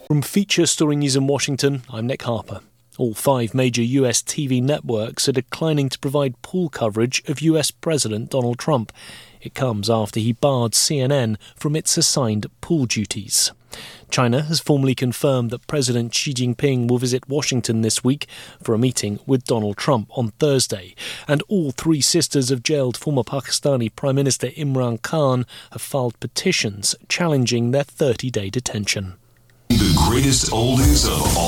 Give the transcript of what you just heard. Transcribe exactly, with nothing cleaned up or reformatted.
From Feature Story News in Washington, I'm Nick Harper. All five major U S T V networks are declining to provide pool coverage of U S President Donald Trump. It comes after he barred C N N from its assigned pool duties. China has formally confirmed that President Xi Jinping will visit Washington this week for a meeting with Donald Trump on Thursday. And all three sisters of jailed former Pakistani Prime Minister Imran Khan have filed petitions challenging their thirty-day detention. The greatest oldies of all